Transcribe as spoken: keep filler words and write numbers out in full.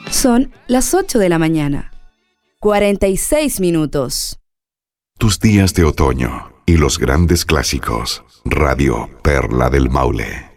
Son las ocho de la mañana. cuarenta y seis minutos. Tus días de otoño y los grandes clásicos. Radio Perla del Maule.